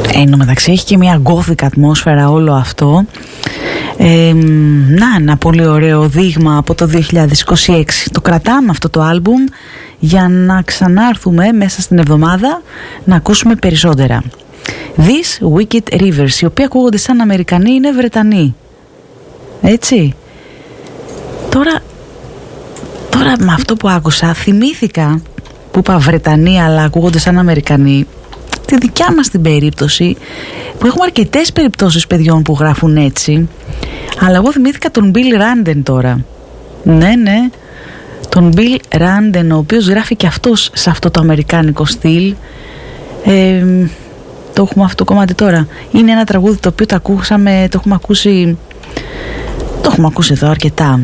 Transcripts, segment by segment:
Εν τω μεταξύ έχει και μια γκόθικα ατμόσφαιρα όλο αυτό. Ένα πολύ ωραίο δείγμα από το 2026. Το κρατάμε αυτό το άλμπουμ για να ξανάρθουμε μέσα στην εβδομάδα να ακούσουμε περισσότερα. These Wicked Rivers, οι οποίοι ακούγονται σαν Αμερικανοί, είναι Βρετανοί. Έτσι. Τώρα με αυτό που άκουσα θυμήθηκα που είπα Βρετανοί αλλά ακούγονται σαν Αμερικανοί, τη δικιά μας την περίπτωση, που έχουμε αρκετές περιπτώσεις παιδιών που γράφουν έτσι. Αλλά εγώ θυμήθηκα τον Bill Randen τώρα. Ναι, τον Bill Randen, ο οποίος γράφει και αυτός σε αυτό το αμερικάνικο στυλ. Το έχουμε αυτό το κομμάτι τώρα. Είναι ένα τραγούδι το οποίο το ακούσαμε, το έχουμε ακούσει εδώ αρκετά.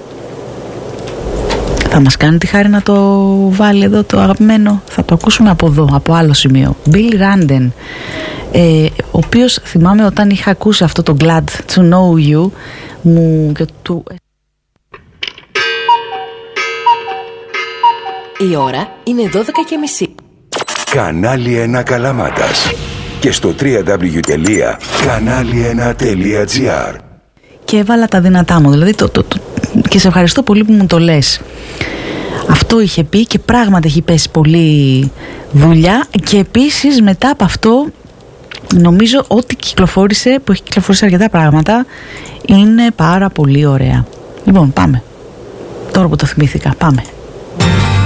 Θα μας κάνει τη χάρη να το βάλει εδώ το αγαπημένο. Θα το ακούσουμε από εδώ, από άλλο σημείο. Bill Randen, ο οποίος θυμάμαι όταν είχα ακούσει αυτό το Glad to Know You Η ώρα είναι 12:30. Κανάλι 1 Καλαμάτας και στο www.kanali1.gr. Και έβαλα τα δυνατά μου, δηλαδή και σε ευχαριστώ πολύ που μου το λες. Αυτό είχε πει και πράγματι έχει πέσει πολύ δουλειά. Και επίσης μετά από αυτό νομίζω ότι κυκλοφόρησε, που έχει κυκλοφορήσει αρκετά πράγματα, είναι πάρα πολύ ωραία. Λοιπόν, πάμε. Τώρα που το θυμήθηκα, πάμε.